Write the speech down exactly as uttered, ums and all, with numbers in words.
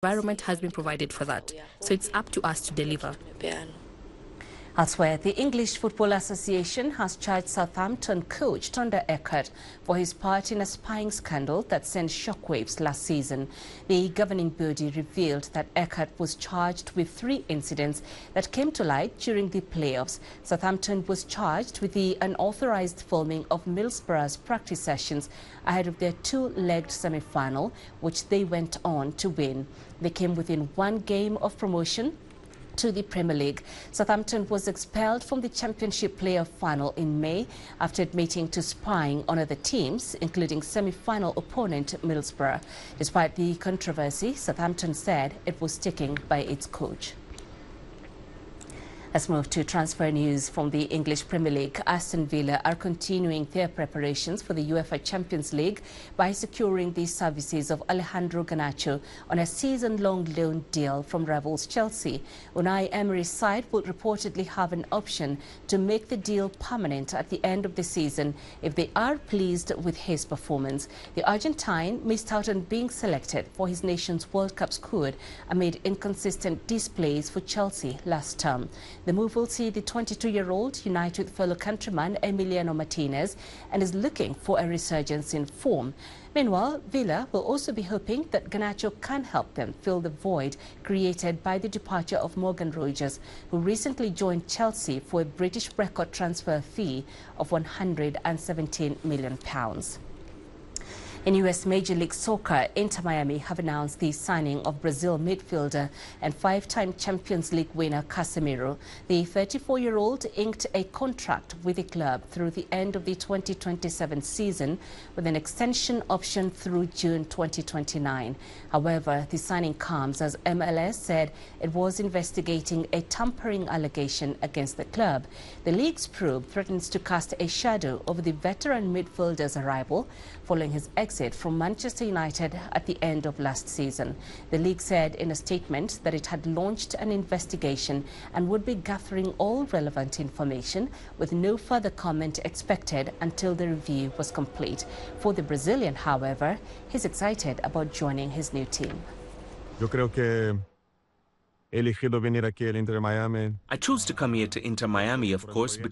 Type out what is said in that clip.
environment has been provided for that. So it's up to us to deliver. Elsewhere, the English Football Association has charged Southampton coach Thanda Eckert for his part in a spying scandal that sent shockwaves last season. The governing body revealed that Eckert was charged with three incidents that came to light during the playoffs. Southampton was charged with the unauthorized filming of Middlesbrough's practice sessions ahead of their two-legged semi-final, which they went on to win. They came within one game of promotion to the Premier League. Southampton was expelled from the Championship playoff final in May after admitting to spying on other teams, including semi-final opponent Middlesbrough. Despite the controversy, Southampton said it was sticking by its coach. Let's move to transfer news from the English Premier League. Aston Villa are continuing their preparations for the UEFA Champions League by securing the services of Alejandro Garnacho on a season-long loan deal from rivals Chelsea. Unai Emery's side will reportedly have an option to make the deal permanent at the end of the season if they are pleased with his performance. The Argentine missed out on being selected for his nation's World Cup squad amid inconsistent displays for Chelsea last term. The move will see the twenty-two-year-old unite with fellow countryman Emiliano Martinez and is looking for a resurgence in form. Meanwhile, Villa will also be hoping that Garnacho can help them fill the void created by the departure of Morgan Rogers, who recently joined Chelsea for a British record transfer fee of one hundred seventeen million pounds. In U S Major League Soccer, Inter Miami have announced the signing of Brazil midfielder and five-time Champions League winner Casemiro. The thirty-four-year-old inked a contract with the club through the end of the twenty twenty-seven season with an extension option through June twenty twenty-nine. However, the signing comes as M L S said it was investigating a tampering allegation against the club. The league's probe threatens to cast a shadow over the veteran midfielder's arrival following his exit from Manchester United at the end of last season. The league said in a statement that it had launched an investigation and would be gathering all relevant information, with no further comment expected until the review was complete. For the Brazilian, however, he's excited about joining his new team. Yo creo que he elegido venir aquí al Inter Miami. I chose to come here to Inter Miami, of course, because